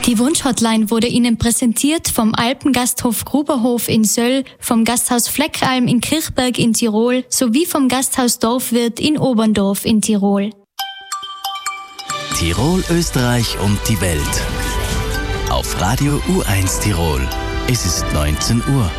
Die Wunschhotline wurde Ihnen präsentiert vom Alpengasthof Gruberhof in Söll, vom Gasthaus Fleckalm in Kirchberg in Tirol sowie vom Gasthaus Dorfwirt in Oberndorf in Tirol. Tirol, Österreich und die Welt. Auf Radio U1 Tirol. Es ist 19 Uhr.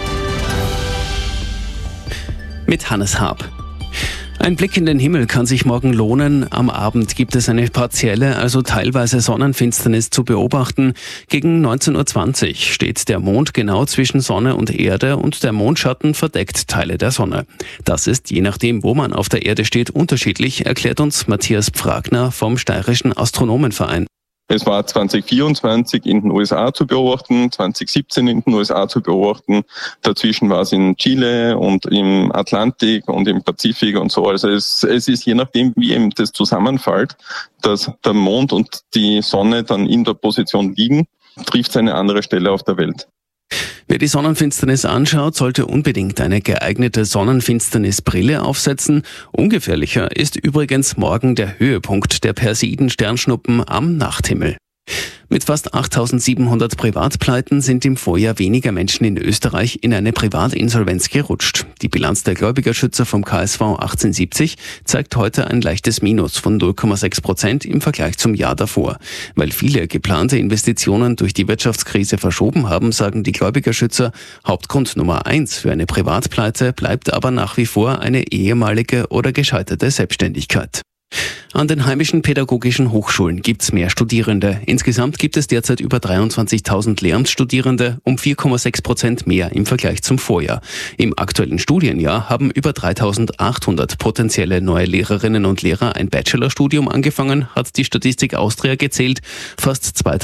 Mit Hannes Haab. Ein Blick in den Himmel kann sich morgen lohnen. Am Abend gibt es eine partielle, also teilweise Sonnenfinsternis zu beobachten. Gegen 19.20 Uhr steht der Mond genau zwischen Sonne und Erde und der Mondschatten verdeckt Teile der Sonne. Das ist, je nachdem, wo man auf der Erde steht, unterschiedlich, erklärt uns Matthias Pfragner vom Steirischen Astronomenverein. Es war 2024 in den USA zu beobachten, 2017 in den USA zu beobachten. Dazwischen war es in Chile und im Atlantik und im Pazifik und so. Also es ist je nachdem, wie eben das zusammenfällt, dass der Mond und die Sonne dann in der Position liegen, trifft es eine andere Stelle auf der Welt. Wer die Sonnenfinsternis anschaut, sollte unbedingt eine geeignete Sonnenfinsternisbrille aufsetzen. Ungefährlicher ist übrigens morgen der Höhepunkt der Perseiden-Sternschnuppen am Nachthimmel. Mit fast 8.700 Privatpleiten sind im Vorjahr weniger Menschen in Österreich in eine Privatinsolvenz gerutscht. Die Bilanz der Gläubigerschützer vom KSV 1870 zeigt heute ein leichtes Minus von 0,6% im Vergleich zum Jahr davor. Weil viele geplante Investitionen durch die Wirtschaftskrise verschoben haben, sagen die Gläubigerschützer, Hauptgrund Nummer 1 für eine Privatpleite bleibt aber nach wie vor eine ehemalige oder gescheiterte Selbstständigkeit. An den heimischen pädagogischen Hochschulen gibt's mehr Studierende. Insgesamt gibt es derzeit über 23.000 Lehramtsstudierende, um 4,6% mehr im Vergleich zum Vorjahr. Im aktuellen Studienjahr haben über 3.800 potenzielle neue Lehrerinnen und Lehrer ein Bachelorstudium angefangen, hat die Statistik Austria gezählt. Fast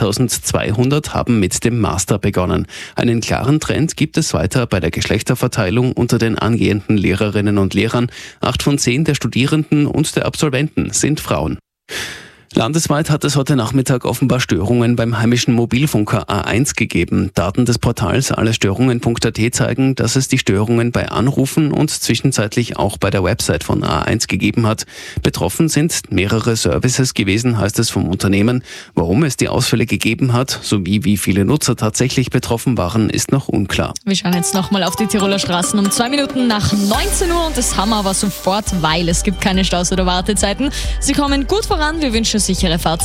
2.200 haben mit dem Master begonnen. Einen klaren Trend gibt es weiter bei der Geschlechterverteilung unter den angehenden Lehrerinnen und Lehrern. 8 von 10 der Studierenden und der Absolventen sind Frauen. Landesweit hat es heute Nachmittag offenbar Störungen beim heimischen Mobilfunker A1 gegeben. Daten des Portals allestörungen.at zeigen, dass es die Störungen bei Anrufen und zwischenzeitlich auch bei der Website von A1 gegeben hat. Betroffen sind mehrere Services gewesen, heißt es vom Unternehmen. Warum es die Ausfälle gegeben hat, sowie wie viele Nutzer tatsächlich betroffen waren, ist noch unklar. Wir schauen jetzt nochmal auf die Tiroler Straßen um 2 Minuten nach 19 Uhr und das haben wir aber sofort, weil es gibt keine Staus oder Wartezeiten. Sie kommen gut voran, wir wünschen sichere Fahrt.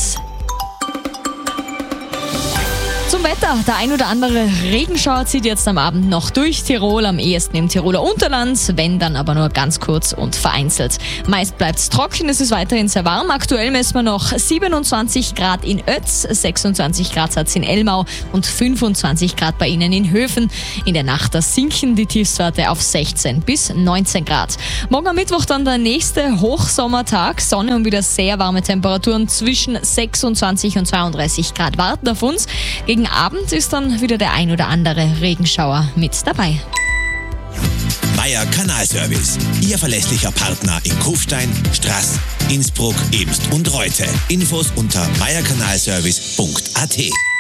Zum Wetter. Der ein oder andere Regenschauer zieht jetzt am Abend noch durch Tirol, am ehesten im Tiroler Unterland, wenn dann aber nur ganz kurz und vereinzelt. Meist bleibt es trocken, es ist weiterhin sehr warm. Aktuell messen wir noch 27 Grad in Ötz, 26 Grad hat es in Elmau und 25 Grad bei Ihnen in Höfen. In der Nacht da sinken die Tiefstwerte auf 16 bis 19 Grad. Morgen am Mittwoch dann der nächste Hochsommertag. Sonne und wieder sehr warme Temperaturen zwischen 26 und 32 Grad warten auf uns. Gegen Abend ist dann wieder der ein oder andere Regenschauer mit dabei. Meier Kanalservice, Ihr verlässlicher Partner in Kufstein, Straß, Innsbruck, Ebst und Reute. Infos unter meierkanalservice.at.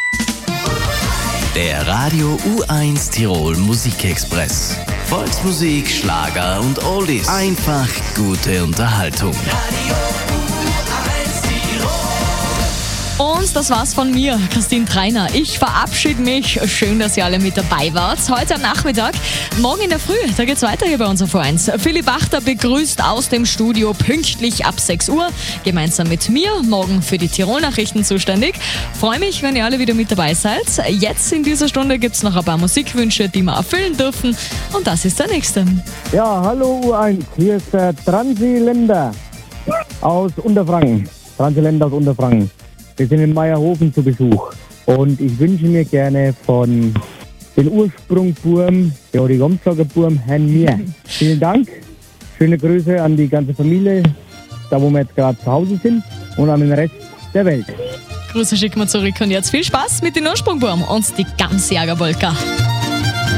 Der Radio U1 Tirol Musikexpress. Volksmusik, Schlager und Oldies. Einfach gute Unterhaltung. Und das war's von mir, Christine Treiner. Ich verabschiede mich. Schön, dass ihr alle mit dabei wart. Heute am Nachmittag, morgen in der Früh, da geht's weiter hier bei uns auf U1. Philipp Achter begrüßt aus dem Studio pünktlich ab 6 Uhr. Gemeinsam mit mir, morgen für die Tirol-Nachrichten zuständig. Freue mich, wenn ihr alle wieder mit dabei seid. Jetzt in dieser Stunde gibt's noch ein paar Musikwünsche, die wir erfüllen dürfen. Und das ist der nächste. Ja, hallo U1. Hier ist der Transiländer aus Unterfranken. Transiländer aus Unterfranken. Wir sind in Meierhofen zu Besuch und ich wünsche mir gerne von den Ursprungburm, der Origomsager Burm, Herrn Mier. Vielen Dank, schöne Grüße an die ganze Familie, da wo wir jetzt gerade zu Hause sind und an den Rest der Welt. Grüße schicken wir zurück und jetzt viel Spaß mit den Ursprungburm und die Gamsjäger Polka.